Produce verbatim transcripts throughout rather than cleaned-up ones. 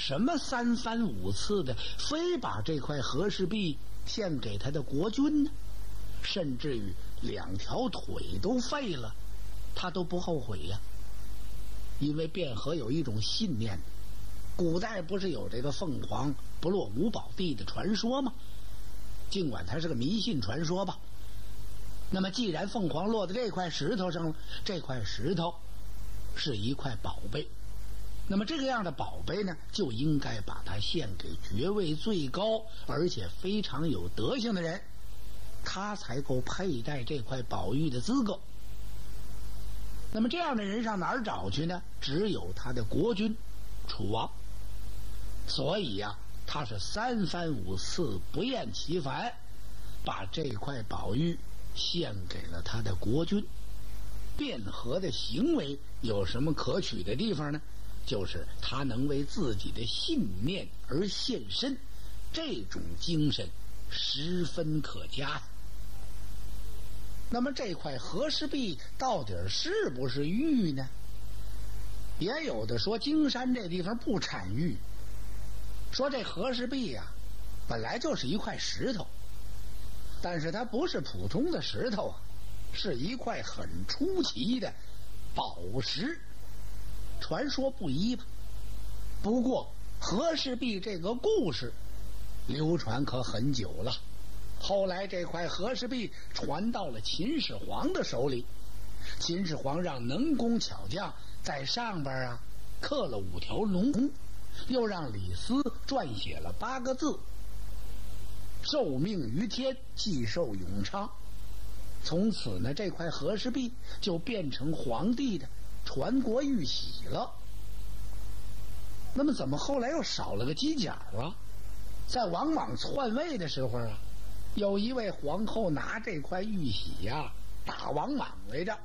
什么三番五次的非把这块和氏璧献给他的国君呢？甚至于两条腿都废了，他都不后悔呀。因为卞和有一种信念，古代不是有这个凤凰不落五宝地的传说吗？尽管它是个迷信传说吧，那么既然凤凰落在这块石头上了，这块石头是一块宝贝，那么这个样的宝贝呢，就应该把它献给爵位最高而且非常有德行的人，他才够佩戴这块宝玉的资格。那么这样的人上哪儿找去呢？只有他的国君楚王。所以呀、啊，他是三番五次不厌其烦，把这块宝玉献给了他的国君。卞和的行为有什么可取的地方呢？就是他能为自己的信念而献身，这种精神十分可嘉。那么这块和氏璧到底是不是玉呢？也有的说荆山这地方不产玉，说这和氏璧呀、啊，本来就是一块石头，但是它不是普通的石头啊，是一块很出奇的宝石。传说不一吧，不过和氏璧这个故事流传可很久了。后来这块和氏璧传到了秦始皇的手里，秦始皇让能工巧匠在上边啊刻了五条龙，又让李斯撰写了八个字：受命于天，既寿永昌。从此呢，这块和氏璧就变成皇帝的传国玉玺了。那么怎么后来又少了个犄角啊？在王莽篡位的时候啊，有一位皇后拿这块玉玺呀、啊、打王莽来着。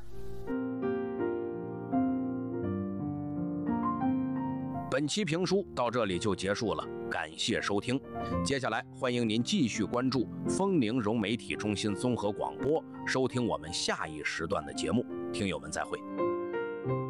本期评书到这里就结束了，感谢收听。接下来欢迎您继续关注丰宁融媒体中心综合广播，收听我们下一时段的节目。听友们再会。